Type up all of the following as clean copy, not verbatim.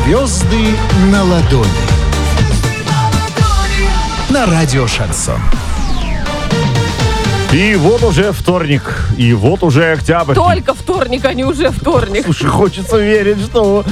Звезды на ладони. На радио «Шансон». И вот уже вторник, и вот уже октябрь. Только вторник, а не уже вторник. Слушай, хочется верить, что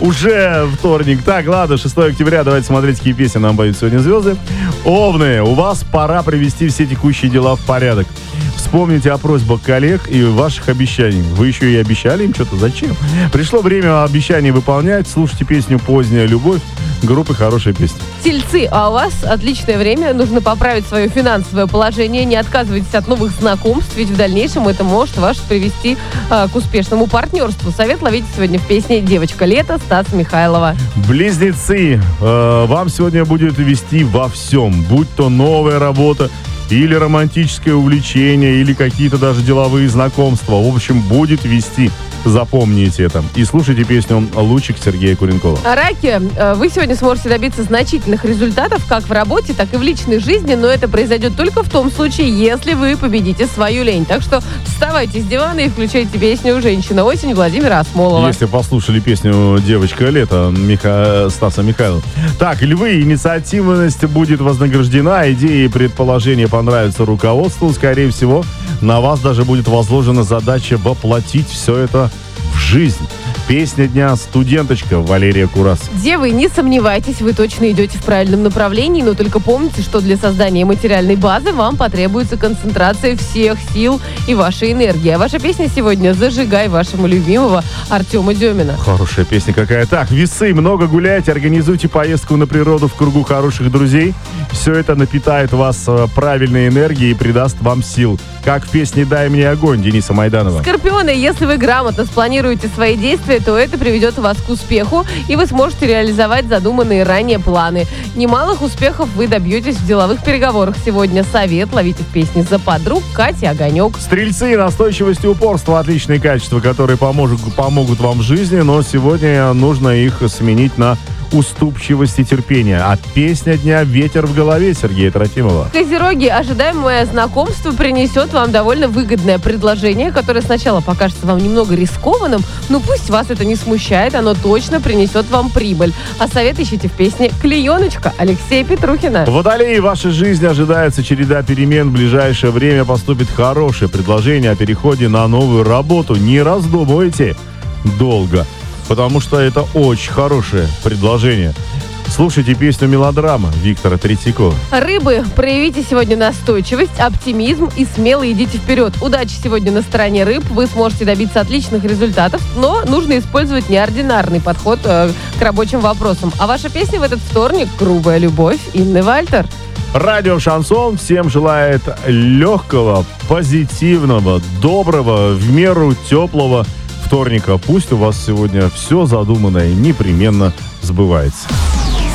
уже вторник. Так, ладно, 6 октября, давайте смотреть, какие песни нам поют сегодня звезды. Овны, у вас пора привести все текущие дела в порядок. Вспомните о просьбах коллег и ваших обещаний. Вы еще и обещали им что-то. Зачем? Пришло время обещаний выполнять. Слушайте песню «Поздняя любовь» группы «Хорошая песня». Тельцы, а у вас отличное время. Нужно поправить свое финансовое положение. Не отказывайтесь от новых знакомств, ведь в дальнейшем это может вас привести к успешному партнерству. Совет ловите сегодня в песне «Девочка лета» Стаса Михайлова. Близнецы, вам сегодня будет вести во всем. Будь то новая работа, или романтическое увлечение, или какие-то даже деловые знакомства. В общем, будет вести. Запомните это. И слушайте песню «Лучик» Сергея Куренкова. Раки, вы сегодня сможете добиться значительных результатов как в работе, так и в личной жизни, но это произойдет только в том случае, если вы победите свою лень. Так что вставайте с дивана и включайте песню «Женщина осень» Владимира Асмолова. Если послушали песню «Девочка лето» Стаса Михайлова. Так, львы, инициативность будет вознаграждена, идеи и предположения понравятся руководству. Скорее всего, на вас даже будет возложена задача воплотить все это в жизнь. Песня дня «Студенточка» Валерия Курас. Девы, не сомневайтесь, вы точно идете в правильном направлении, но только помните, что для создания материальной базы вам потребуется концентрация всех сил и вашей энергии. А ваша песня сегодня «Зажигай» вашему любимого Артема Демина. Хорошая песня какая. Так, весы, много гуляйте, организуйте поездку на природу в кругу хороших друзей. Все это напитает вас правильной энергией и придаст вам сил. Как в песне «Дай мне огонь» Дениса Майданова. Скорпионы, если вы грамотно спланируете свои действия, то это приведет вас к успеху, и вы сможете реализовать задуманные ранее планы. Немалых успехов вы добьетесь в деловых переговорах сегодня. Совет ловите в песне «За подруг» Катя Огонек. Стрельцы, настойчивость и упорство – отличные качества, которые помогут вам в жизни, но сегодня нужно их сменить на уступчивость и терпение. А песня дня «Ветер в голове» Сергея Трофимова. Козероги, ожидаемое знакомство принесет вам довольно выгодное предложение, которое сначала покажется вам немного рискованным, но пусть вас это не смущает, оно точно принесет вам прибыль. А совет ищите в песне «Клееночка» Алексея Петрухина. Водолеи, в вашей жизни ожидается череда перемен. В ближайшее время поступит хорошее предложение о переходе на новую работу. Не раздумывайте долго, потому что это очень хорошее предложение. Слушайте песню «Мелодрама» Виктора Третьякова. Рыбы, проявите сегодня настойчивость, оптимизм и смело идите вперед. Удачи сегодня на стороне рыб. Вы сможете добиться отличных результатов, но нужно использовать неординарный подход к рабочим вопросам. А ваша песня в этот вторник «Грубая любовь» Инны Вальтер. Радио «Шансон» всем желает легкого, позитивного, доброго, в меру теплого вторника. Пусть у вас сегодня все задуманное непременно сбывается.